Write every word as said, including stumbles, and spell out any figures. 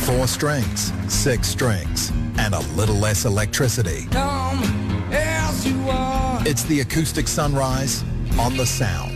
Four strings, six strings, and a little less electricity. Come as you are. It's the acoustic sunrise on the sound.